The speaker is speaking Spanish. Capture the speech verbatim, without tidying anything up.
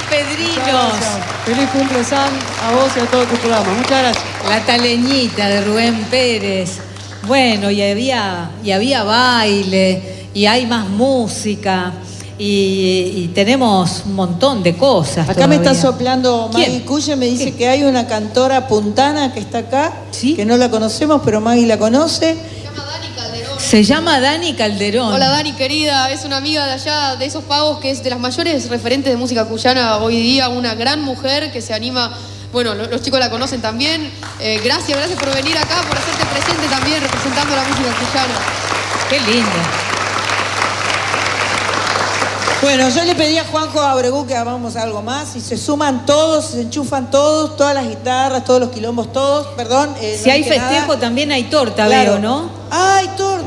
Pedrinos. Feliz cumple, Sam, a vos y a todo tu programa. Muchas gracias. La taleñita de Rubén Pérez. Bueno, y había, y había baile, y hay más música, y, y tenemos un montón de cosas. Acá todavía. me está soplando Maggie ¿Quién? Cuye, me dice ¿Qué? que hay una cantora puntana que está acá, ¿Sí? que no la conocemos, pero Maggie la conoce. Se llama Dani Calderón. Hola Dani, querida, es una amiga de allá, de esos pagos, que es de las mayores referentes de música cuyana hoy día, una gran mujer que se anima, bueno, lo- los chicos la conocen también. Eh, gracias, gracias por venir acá, por hacerte presente también, representando la música cuyana. Qué linda. Bueno, yo le pedí a Juanjo Abregú que hagamos algo más y se suman todos, se enchufan todos, todas las guitarras, todos los quilombos, todos, perdón. Eh, Si no hay dije festejo nada. también hay torta, Claro. veo, ¿no? ¡Ay, torta!